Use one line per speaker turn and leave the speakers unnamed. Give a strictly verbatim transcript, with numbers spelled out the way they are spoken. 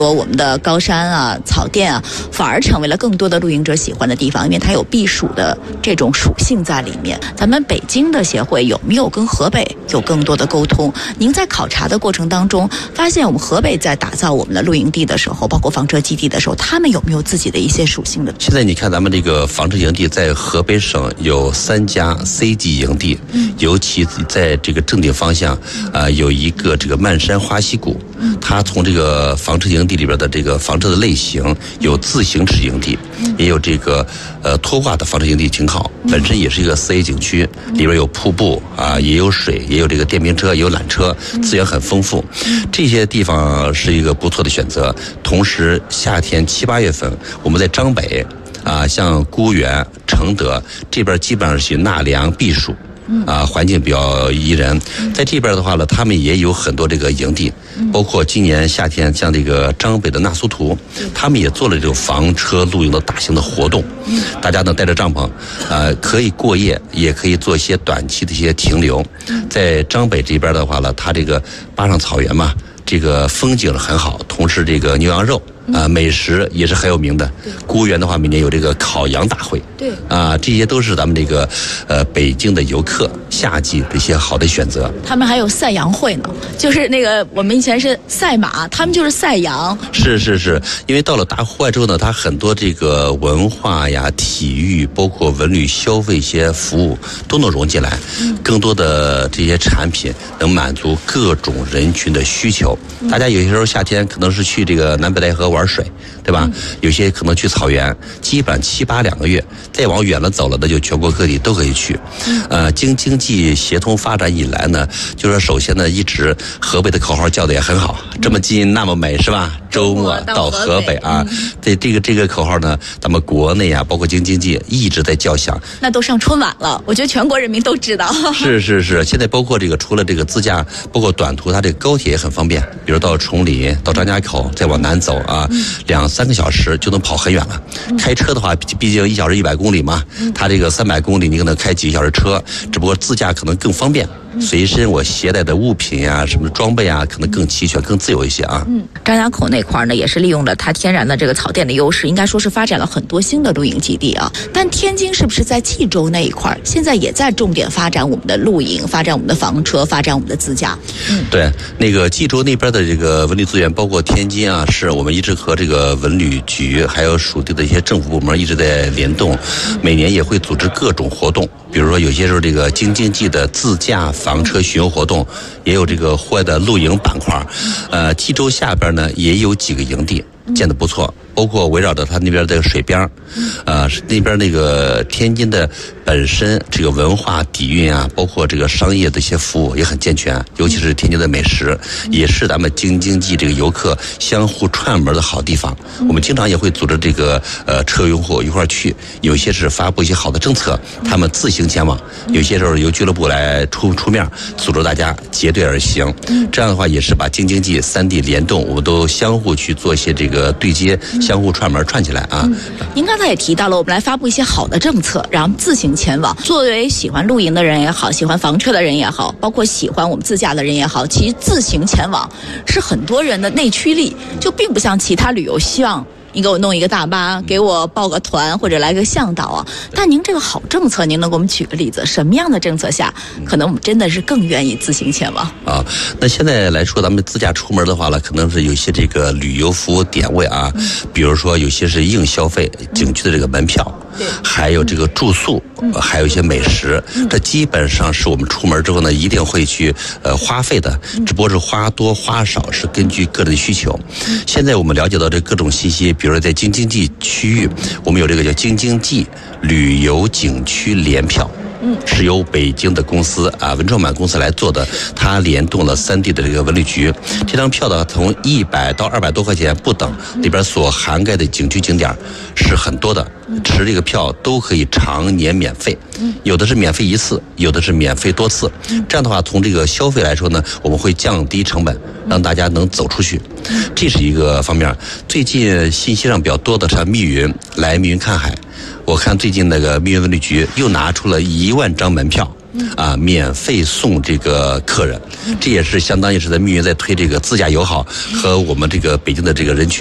我们的高山啊、草甸啊，反而成为了更多的露营者喜欢的地方，因为它有避暑的这种属性在里面。咱们北京的协会有没有跟河北有更多的沟通？您在考察的过程当中，发现我们河北在打造我们的露营地的时候，包括房车基地的时候，他们有没有自己的一些属性的？
现在你看咱们这个房车营地在河北省有三家 C 级营地，嗯、尤其在这个正定方向，啊、呃，有一个这个漫山花溪谷，嗯、它从这个房车营地里边的这个房车的类型有自行车营地，嗯、也有这个呃拖挂的房车营地挺好，本身也是一个 四 A 景区，里边有瀑布啊，也有水，也有这个电瓶车，也有缆车，资源很丰富，这些地方是一个不错的选择。同时，夏天七八月份，我们在张北啊，像沽源、承德这边基本上是纳凉避暑。啊，环境比较宜人，在这边的话呢，他们也有很多这个营地，包括今年夏天像这个张北的纳苏图，他们也做了这种房车露营的大型的活动，大家呢带着帐篷，呃，可以过夜，也可以做一些短期的一些停留。在张北这边的话呢，它这个巴上草原嘛，这个风景很好，同时这个牛羊肉。啊、呃，美食也是很有名的。沽源的话，每年有这个烤羊大会。对。啊、呃，这些都是咱们这个呃北京的游客夏季的一些好的选择。
他们还有赛羊会呢，就是那个我们以前是赛马，他们就是赛羊。
是是是，因为到了大户外之后呢，它很多这个文化呀、体育，包括文旅消费一些服务都能融进来，嗯、更多的这些产品能满足各种人群的需求。嗯、大家有些时候夏天可能是去这个南北戴河玩水，对吧？嗯、有些可能去草原，基本七八两个月，再往远了走了，那就全国各地都可以去。嗯、呃，经经济协同发展以来呢，就是说首先呢，一直河北的口号叫的也很好，嗯、这么近那么美，是吧？周末到河北啊，嗯、这这个这个口号呢，咱们国内啊，包括京津冀一直在叫响。
那都上春晚了，我觉得全国人民都知道。
是是是，现在包括这个除了这个自驾，包括短途，它这个高铁也很方便，比如到崇礼、到张家口，再往南走啊。嗯、两三个小时就能跑很远了。嗯、开车的话，毕竟一小时一百公里嘛，嗯、它这个三百公里你可能开几个小时车，只不过自驾可能更方便。随身我携带的物品呀、啊、什么装备啊，可能更齐全、更自由一些啊。
嗯，张家口那块呢，也是利用了它天然的这个草甸的优势，应该说是发展了很多新的露营基地啊。但天津是不是在冀州那一块，现在也在重点发展我们的露营，发展我们的房车，发展我们的自驾？
嗯，对，那个冀州那边的这个文旅资源，包括天津啊，是我们一直和这个文旅局还有属地的一些政府部门一直在联动，每年也会组织各种活动。比如说有些时候这个京津冀的自驾房车巡游活动，也有这个户外的露营板块。呃，冀州下边呢也有几个营地建得不错，包括围绕着它那边的水边，呃，那边那个天津的本身这个文化底蕴啊，包括这个商业的一些服务也很健全，尤其是天津的美食，也是咱们京津冀这个游客相互串门的好地方。我们经常也会组织这个呃车用户一块去，有些是发布一些好的政策，他们自行前往；有些时候由俱乐部来出出面，组织大家结队而行。这样的话也是把京津冀三地联动，我们都相互去做一些这个对接，相互串门串起来啊。
嗯、您刚才也提到了，我们来发布一些好的政策，然后自行前往。作为喜欢露营的人也好，喜欢房车的人也好，包括喜欢我们自驾的人也好，其实自行前往是很多人的内驱力，就并不像其他旅游希望你给我弄一个大巴，给我报个团或者来个向导啊。但您这个好政策，您能给我们举个例子？什么样的政策下，可能我们真的是更愿意自行前往
啊？那现在来说，咱们自驾出门的话呢，可能是有些这个旅游服务点位啊，嗯、比如说有些是硬消费，景区的这个门票。嗯、还有这个住宿，嗯、还有一些美食，嗯、这基本上是我们出门之后呢，一定会去呃花费的，只不过是花多花少是根据个人的需求。嗯、现在我们了解到这各种信息，比如说在京津冀区域，我们有这个叫京津冀旅游景区联票。嗯，是由北京的公司啊文创版公司来做的，它联动了三地的这个文旅局。这张票呢，从一百到二百多块钱不等，里边所涵盖的景区景点是很多的。持这个票都可以常年免费，有的是免费一次，有的是免费多次。这样的话，从这个消费来说呢，我们会降低成本，让大家能走出去，这是一个方面。最近信息上比较多的是密云来密云看海。我看最近那个密云文旅局又拿出了一万张门票啊，免费送这个客人，这也是相当于是在密云在推这个自驾友好和我们这个北京的这个人群